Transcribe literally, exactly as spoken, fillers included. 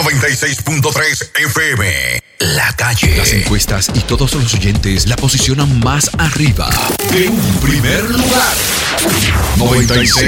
noventa y seis punto tres F M. La Calle. Las encuestas y todos los oyentes la posicionan más arriba. En un primer lugar. noventa y seis